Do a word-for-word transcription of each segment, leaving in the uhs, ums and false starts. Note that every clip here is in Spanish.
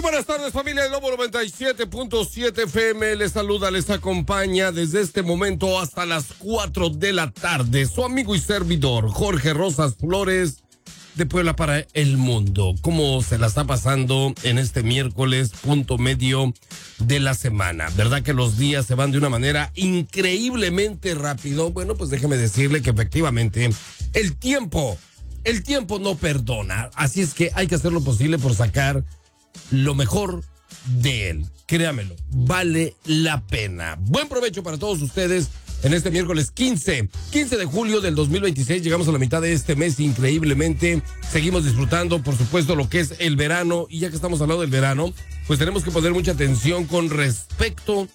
buenas tardes, familia de Lobo noventa y siete punto siete F M. Les saluda, les acompaña desde este momento hasta las cuatro de la tarde. Su amigo y servidor, Jorge Rosas Flores, de Puebla para el mundo. ¿Cómo se la está pasando en este miércoles, punto medio de la semana? ¿Verdad que los días se van de una manera increíblemente rápido? Bueno, pues déjeme decirle que efectivamente el tiempo, el tiempo no perdona. Así es que hay que hacer lo posible por sacar lo mejor de él. Créamelo, vale la pena. Buen provecho para todos ustedes en este miércoles quince de julio del dos mil veintiséis. Llegamos a la mitad de este mes increíblemente. Seguimos disfrutando, por supuesto, lo que es el verano. Y ya que estamos hablando del verano, pues tenemos que poner mucha atención con respecto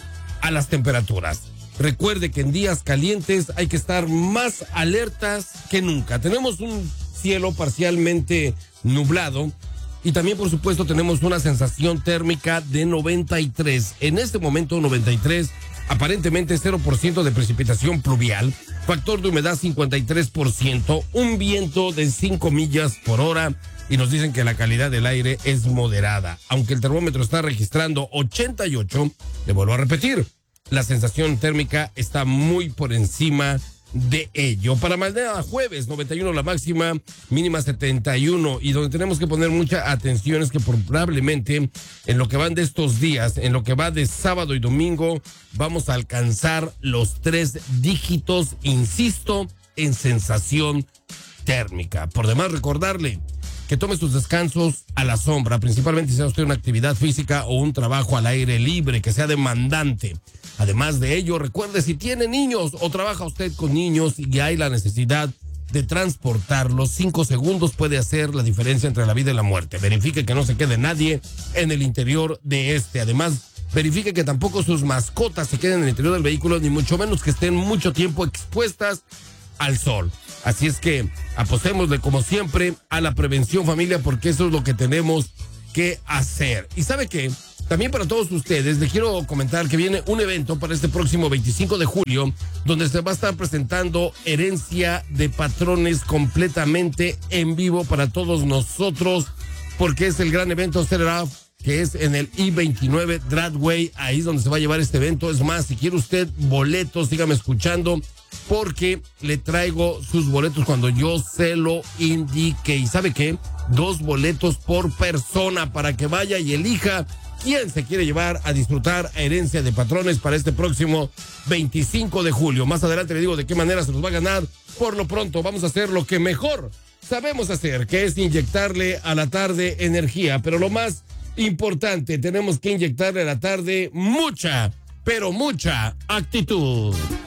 a las temperaturas. Recuerde que en días calientes hay que estar más alertas que nunca. Tenemos un cielo parcialmente nublado. Y también, por supuesto, tenemos una sensación térmica de noventa y tres. En este momento, noventa y tres, aparentemente cero por ciento de precipitación pluvial, factor de humedad cincuenta y tres por ciento, un viento de cinco millas por hora y nos dicen que la calidad del aire es moderada. Aunque el termómetro está registrando ochenta y ocho, le vuelvo a repetir, la sensación térmica está muy por encima de ello. Para mañana jueves, noventa y uno la máxima, mínima setenta y uno, y donde tenemos que poner mucha atención es que probablemente en lo que van de estos días, en lo que va de sábado y domingo, vamos a alcanzar los tres dígitos, insisto, en sensación térmica. Por demás, recordarle que tome sus descansos a la sombra, principalmente si sea usted una actividad física o un trabajo al aire libre, que sea demandante. Además de ello, recuerde, si tiene niños o trabaja usted con niños y hay la necesidad de transportarlos, cinco segundos puede hacer la diferencia entre la vida y la muerte. Verifique que no se quede nadie en el interior de este. Además, verifique que tampoco sus mascotas se queden en el interior del vehículo, ni mucho menos que estén mucho tiempo expuestas al sol. Así es que apostémosle, como siempre, a la prevención, familia, porque eso es lo que tenemos que hacer. ¿Y sabe qué? También para todos ustedes les quiero comentar que viene un evento para este próximo veinticinco de julio, donde se va a estar presentando Herencia de Patrones completamente en vivo para todos nosotros, porque es el gran evento Set It Off, que es en el I veintinueve Broadway. Ahí es donde se va a llevar este evento. Es más, si quiere usted boletos, sígame escuchando, porque le traigo sus boletos cuando yo se lo indique. ¿Y sabe qué? Dos boletos por persona para que vaya y elija quién se quiere llevar a disfrutar a Herencia de Patrones para este próximo veinticinco de julio. Más adelante le digo de qué manera se los va a ganar. Por lo pronto vamos a hacer lo que mejor sabemos hacer, que es inyectarle a la tarde energía. Pero lo más importante, tenemos que inyectarle a la tarde mucha, pero mucha actitud.